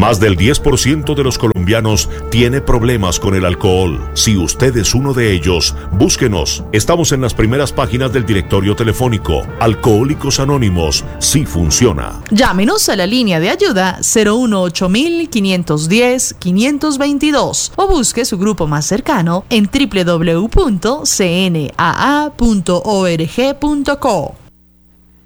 Más del 10% de los colombianos tiene problemas con el alcohol. Si usted es uno de ellos, búsquenos. Estamos en las primeras páginas del directorio telefónico. Alcohólicos Anónimos sí funciona. Llámenos a la línea de ayuda 018-510-522 o busque su grupo más cercano en www.cnaa.org.co.